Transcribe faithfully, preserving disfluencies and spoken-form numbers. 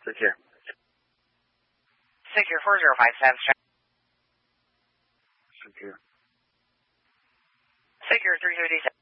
Secure. Secure four zero five seven. Secure. Secure three thirty-seven.